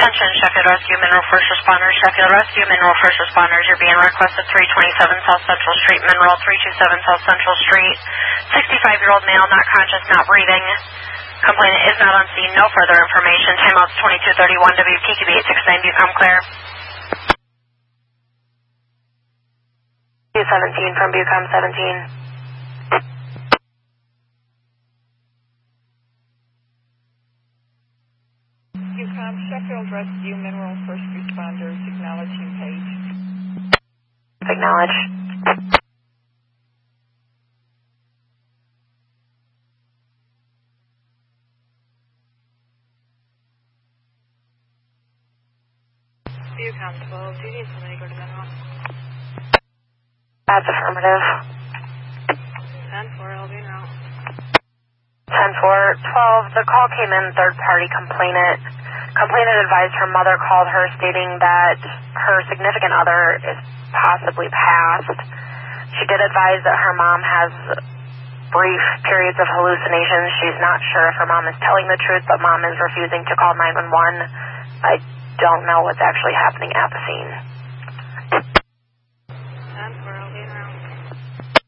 Attention, Sheffield Rescue Mineral First Responders. Sheffield Rescue Mineral First Responders. You're being requested 327 South Central Street, Mineral 327 South Central Street. 65-year-old male, not conscious, not breathing. Complainant is not on scene. No further information. Timeout's 2231 WPQB 869. Bucom clear. 217 from Bucom 17. Bucom, Sheffield Rescue Mineral First Responders, acknowledging page. Acknowledge. Bucom 12, do you need somebody to go to Mineral? That's affirmative. 10-4, I'll be now. 10-4, 12, the call came in, third-party complainant. Complainant advised her mother called her stating that her significant other is possibly passed. She did advise that her mom has brief periods of hallucinations. She's not sure if her mom is telling the truth, but mom is refusing to call 911. I don't know what's actually happening at the scene.